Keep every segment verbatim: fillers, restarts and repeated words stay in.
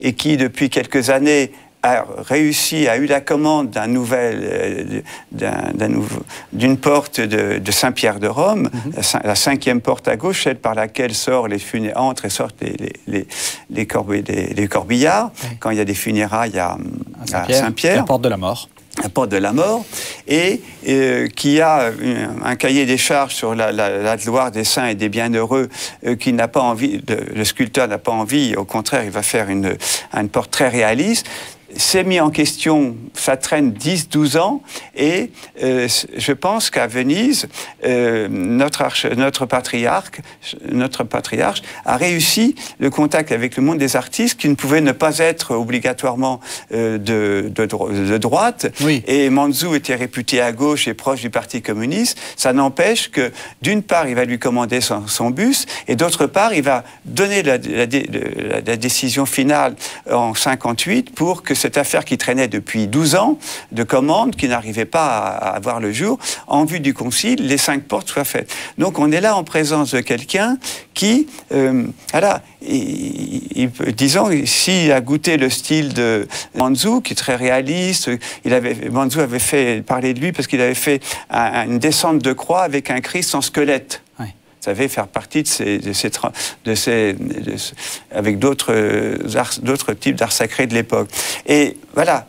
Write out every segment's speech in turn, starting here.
et qui, depuis quelques années, a réussi, a eu la commande d'un nouvel, d'un, d'un nouveau, d'une porte de, de Saint-Pierre de Rome, mm-hmm. la, la cinquième porte à gauche, celle par laquelle sortent les funé- entrent et sortent les, les, les, les, corbi- les, les corbillards, oui. Quand il y a des funérailles à, à Saint-Pierre, à Saint-Pierre. La porte de la mort. La porte de la mort, et euh, qui a un, un cahier des charges sur la, la, la gloire des saints et des bienheureux, euh, qui n'a pas envie, de, le sculpteur n'a pas envie, au contraire, il va faire une, une porte très réaliste. C'est mis en question, ça traîne dix douze ans, et euh, je pense qu'à Venise, euh, notre, arche, notre, patriarche, notre patriarche a réussi le contact avec le monde des artistes, qui ne pouvait ne pas être obligatoirement euh, de, de, de droite, oui. Et Manzou était réputé à gauche et proche du Parti communiste. Ça n'empêche que, d'une part, il va lui commander son, son bus, et d'autre part, il va donner la, la, la, la décision finale en cinquante-huit pour que cette affaire qui traînait depuis douze ans, de commandes qui n'arrivaient pas à, à voir le jour, en vue du concile, les cinq portes soient faites. Donc on est là en présence de quelqu'un qui, euh, voilà, il, il, disons, s'il a goûté le style de Manzou, qui est très réaliste, il avait, Manzou avait fait parler de lui parce qu'il avait fait un, une descente de croix avec un Christ en squelette. Oui. Ça savait faire partie de ces, de ces, de ces, de ces avec d'autres, arts, d'autres types d'art sacré de l'époque. Et voilà,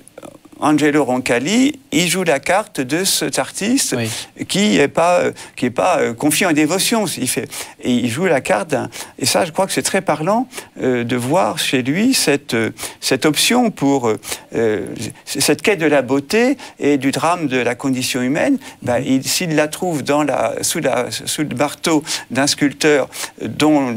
Angelo Roncalli, il joue la carte de cet artiste, oui. qui n'est pas, qui est pas confié en dévotion. Il fait, et il joue la carte d'un... Et ça, je crois que c'est très parlant euh, de voir chez lui cette, cette option pour euh, cette quête de la beauté et du drame de la condition humaine. Ben, il, s'il la trouve dans la, sous, la, sous le marteau d'un sculpteur dont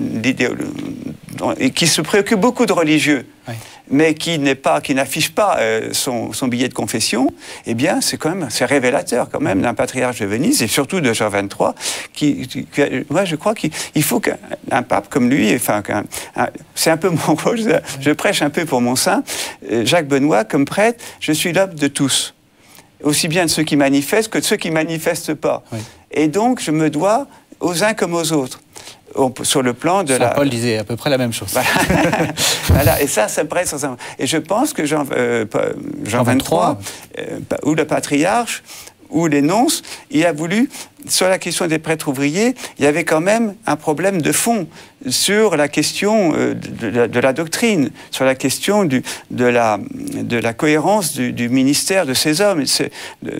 dont, et qui se préoccupe beaucoup de religieux, oui. mais qui n'est pas, qui n'affiche pas euh, son, son billet de confession, eh bien, c'est quand même, c'est révélateur quand même d'un patriarche de Venise et surtout de Jean vingt-trois. Qui, qui, qui, moi, je crois qu'il faut qu'un pape comme lui, enfin, qu'un, un, c'est un peu mon rôle. Je, je prêche un peu pour mon saint, euh, Jacques Benoît, comme prêtre, je suis l'homme de tous, aussi bien de ceux qui manifestent que de ceux qui manifestent pas. Oui. Et donc, je me dois aux uns comme aux autres. Sur le plan de Saint la... Paul disait à peu près la même chose. Voilà, voilà. Et ça, ça prête sans... Et je pense que Jean, euh, Jean vingt-trois, euh, ou le patriarche, ou les nonces, il a voulu, sur la question des prêtres ouvriers, il y avait quand même un problème de fond sur la question euh, de, de, de la doctrine, sur la question du, de, la, de la cohérence du, du ministère de ces hommes. C'est, de,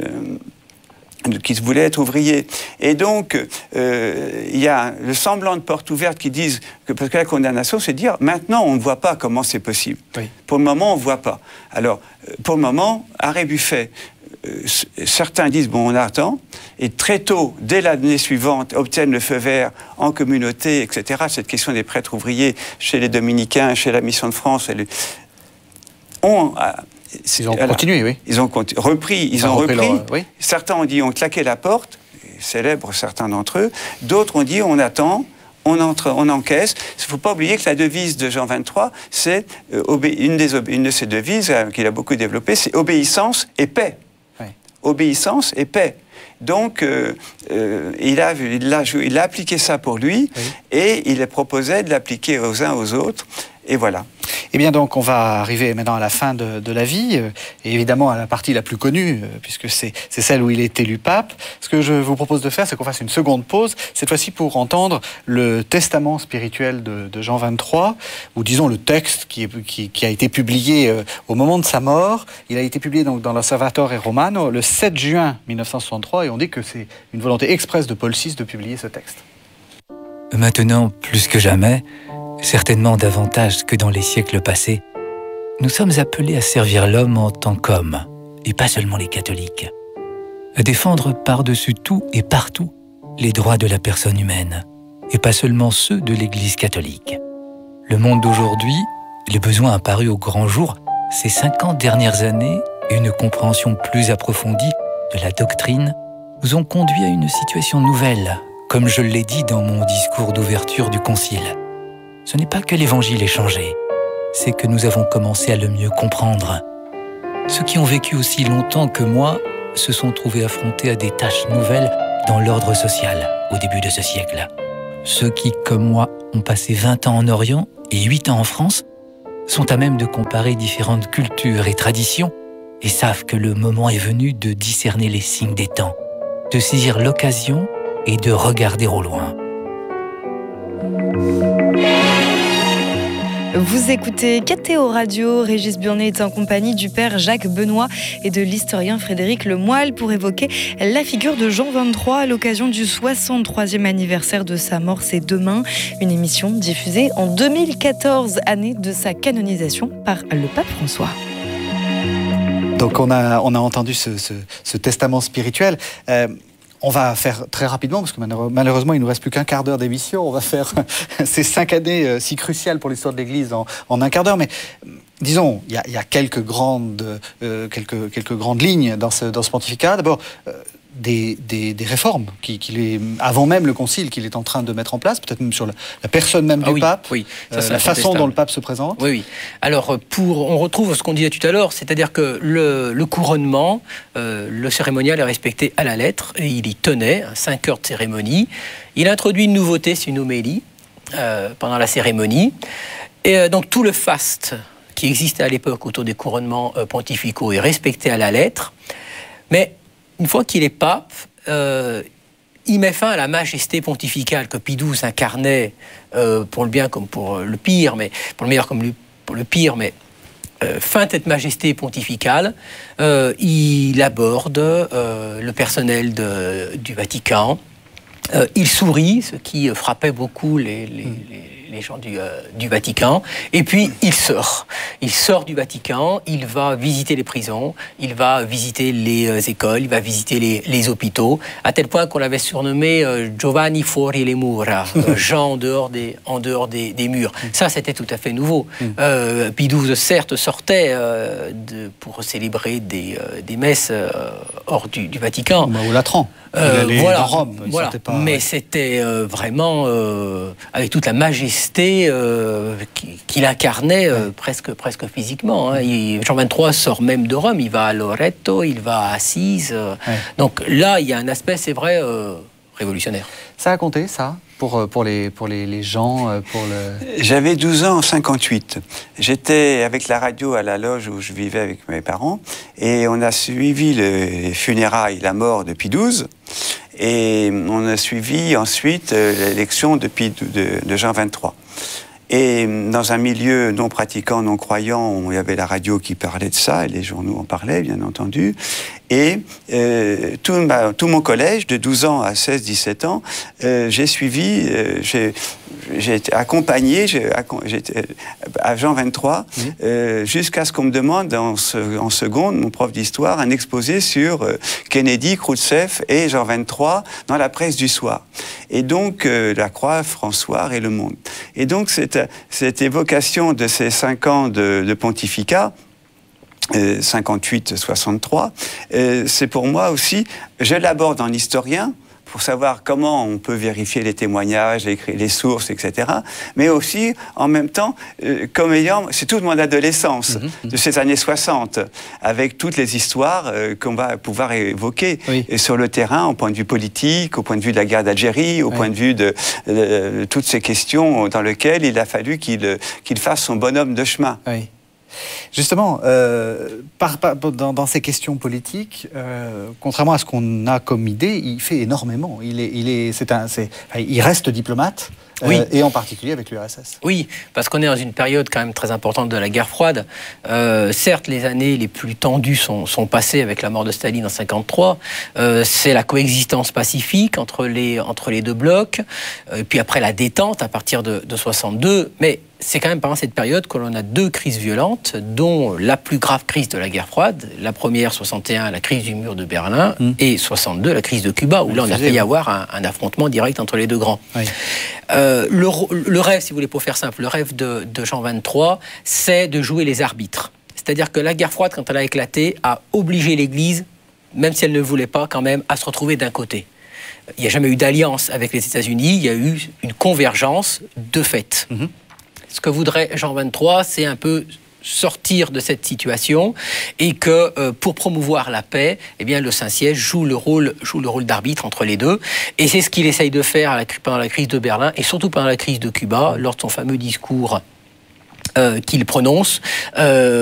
qui voulaient être ouvriers. Et donc, euh, il y a le semblant de porte ouverte qui disent que, parce que la condamnation, c'est de dire, maintenant, on ne voit pas comment c'est possible. Oui. Pour le moment, on ne voit pas. Alors, pour le moment, arrêt Buffet, euh, certains disent, bon, on attend, et très tôt, dès l'année suivante, obtiennent le feu vert en communauté, et cetera. Cette question des prêtres ouvriers, chez les Dominicains, chez la Mission de France, les... on... Ils ont alors, continué, oui. Ils ont conti- repris, ils, ils ont, ont repris. Leur, oui. Certains ont dit on claquait la porte, célèbres certains d'entre eux. D'autres ont dit on attend, on, entre, on encaisse. Il ne faut pas oublier que la devise de Jean vingt-trois, c'est euh, obé- une, des obé- une de ses devises euh, qu'il a beaucoup développée, c'est obéissance et paix. Oui. Obéissance et paix. Donc, euh, euh, il, a, il, a, il a appliqué ça pour lui, oui. Et il proposait de l'appliquer aux uns aux autres. Et voilà. Eh bien donc, on va arriver maintenant à la fin de, de la vie, euh, et évidemment à la partie la plus connue, euh, puisque c'est, c'est celle où il est élu pape. Ce que je vous propose de faire, c'est qu'on fasse une seconde pause, cette fois-ci pour entendre le testament spirituel de, de Jean vingt-trois, ou disons le texte qui, est, qui, qui a été publié euh, au moment de sa mort. Il a été publié donc dans l'Osservatore Romano le sept juin mille neuf cent soixante-trois, et on dit que c'est une volonté expresse de Paul six de publier ce texte. Maintenant, plus que jamais, certainement davantage que dans les siècles passés, nous sommes appelés à servir l'homme en tant qu'homme, et pas seulement les catholiques, à défendre par-dessus tout et partout les droits de la personne humaine, et pas seulement ceux de l'Église catholique. Le monde d'aujourd'hui, les besoins apparus au grand jour ces cinquante dernières années et une compréhension plus approfondie de la doctrine nous ont conduits à une situation nouvelle, comme je l'ai dit dans mon discours d'ouverture du Concile. Ce n'est pas que l'Évangile ait changé, c'est que nous avons commencé à le mieux comprendre. Ceux qui ont vécu aussi longtemps que moi se sont trouvés affrontés à des tâches nouvelles dans l'ordre social au début de ce siècle. Ceux qui, comme moi, ont passé vingt ans en Orient et huit ans en France sont à même de comparer différentes cultures et traditions et savent que le moment est venu de discerner les signes des temps, de saisir l'occasion et de regarder au loin. Vous écoutez K T O Radio. Régis Burnet est en compagnie du père Jacques Benoît et de l'historien Frédéric Lemoyle pour évoquer la figure de Jean vingt-trois à l'occasion du soixante-troisième anniversaire de sa mort. C'est demain, une émission diffusée en deux mille quatorze, année de sa canonisation par le pape François. Donc on a, on a entendu ce, ce, ce testament spirituel. Euh, On va faire très rapidement, parce que malheureusement, il ne nous reste plus qu'un quart d'heure d'émission. On va faire ces cinq années euh, si cruciales pour l'histoire de l'Église en, en un quart d'heure. Mais disons, il y, y a quelques grandes, euh, quelques, quelques grandes lignes dans ce, dans ce pontificat. D'abord, euh, des, des, des réformes, qui, qu'il est, avant même le concile, qu'il est en train de mettre en place, peut-être même sur la, la personne même ah du oui, pape, oui. Ça, euh, la façon dont le pape se présente. Oui, oui. Alors, pour, on retrouve ce qu'on disait tout à l'heure, c'est-à-dire que le, le couronnement, euh, le cérémonial est respecté à la lettre, et il y tenait, cinq heures de cérémonie. Il introduit une nouveauté, c'est une homélie, euh, pendant la cérémonie. Et euh, donc, tout le faste qui existait à l'époque autour des couronnements euh, pontificaux est respecté à la lettre. Mais une fois qu'il est pape, euh, il met fin à la majesté pontificale que Pie douze incarnait euh, pour le bien comme pour le pire, mais pour le meilleur comme le, pour le pire, mais euh, fin de cette majesté pontificale, euh, il aborde euh, le personnel de, du Vatican. Euh, il sourit, ce qui frappait beaucoup les, les, les, les gens du, euh, du Vatican. Et puis, il sort. Il sort du Vatican, il va visiter les prisons, il va visiter les euh, écoles, il va visiter les, les hôpitaux, à tel point qu'on l'avait surnommé euh, Giovanni fuori le mura, euh, Jean en dehors des, en dehors des, des murs. Ça, c'était tout à fait nouveau. Euh, Pie douze, certes, sortait euh, de, pour célébrer des, euh, des messes euh, hors du, du Vatican. Au Latran. Euh, voilà, dans Rome, voilà. Pas, mais ouais. c'était euh, vraiment euh, avec toute la majesté euh, qu'il incarnait euh, ouais. presque, presque physiquement. Hein. Il, Jean vingt-trois sort même de Rome, il va à Loreto, il va à Assise. Euh, ouais. Donc là, il y a un aspect, c'est vrai, euh, révolutionnaire. Ça a compté, ça Pour, pour, les, pour les, les gens pour le... J'avais douze ans en cinquante-huit. J'étais avec la radio à la loge où je vivais avec mes parents et on a suivi le, les funérailles, la mort de Pie douze et on a suivi ensuite l'élection de, Pie, de, de Jean vingt-trois. Et dans un milieu non pratiquant, non croyant, il y avait la radio qui parlait de ça, et les journaux en parlaient, bien entendu. Et euh, tout, ma, tout mon collège, de douze ans à seize dix-sept ans, euh, j'ai suivi, euh, j'ai, j'ai été accompagné j'ai, j'étais à Jean vingt-trois, mmh. euh, jusqu'à ce qu'on me demande en, en seconde, mon prof d'histoire, un exposé sur euh, Kennedy, Khrouchtchev et Jean vingt-trois dans la presse du soir. Et donc, euh, La Croix, François et Le Monde. Et donc, cette, cette évocation de ces cinq ans de, de pontificat, euh, cinquante-huit soixante-trois, euh, c'est pour moi aussi, je l'aborde en historien, pour savoir comment on peut vérifier les témoignages, les, les sources, et cetera. Mais aussi, en même temps, euh, comme ayant, c'est toute mon adolescence mmh, de ces années soixante, avec toutes les histoires euh, qu'on va pouvoir évoquer oui. et sur le terrain, au point de vue politique, au point de vue de la guerre d'Algérie, au oui. point de vue de, de, de, de toutes ces questions dans lesquelles il a fallu qu'il, qu'il fasse son bonhomme de chemin. Oui. Justement, euh, par, par, dans, dans ces questions politiques, euh, contrairement à ce qu'on a comme idée, il fait énormément. Il, est, il, est, c'est un, c'est, il reste diplomate, oui. euh, et en particulier avec l'U R S S. Oui, parce qu'on est dans une période quand même très importante de la guerre froide. Euh, certes, les années les plus tendues sont, sont passées avec la mort de Staline en cinquante-trois. Euh, c'est la coexistence pacifique entre les, entre les deux blocs, et puis après la détente à partir de, de soixante-deux. Mais c'est quand même pendant cette période que l'on a deux crises violentes, dont la plus grave crise de la guerre froide. La première, soixante et un, la crise du mur de Berlin, mmh. et soixante-deux, la crise de Cuba, où oui, là, on a failli avoir un, un affrontement direct entre les deux grands. Oui. Euh, le, le rêve, si vous voulez, pour faire simple, le rêve de, de Jean vingt-trois, c'est de jouer les arbitres. C'est-à-dire que la guerre froide, quand elle a éclaté, a obligé l'Église, même si elle ne voulait pas, quand même, à se retrouver d'un côté. Il n'y a jamais eu d'alliance avec les États-Unis, il y a eu une convergence de fait. Mmh. Ce que voudrait Jean vingt-trois, c'est un peu sortir de cette situation et que euh, pour promouvoir la paix, eh bien, le Saint-Siège joue le rôle, joue le rôle d'arbitre entre les deux. Et c'est ce qu'il essaye de faire à la, pendant la crise de Berlin et surtout pendant la crise de Cuba, lors de son fameux discours euh, qu'il prononce. Euh,